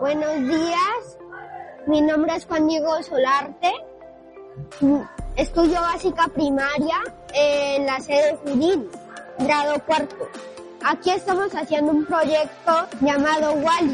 Buenos días, mi nombre es Juan Diego Solarte, estudio básica primaria en la sede Junín, grado cuarto. Aquí estamos haciendo un proyecto llamado WALL-E.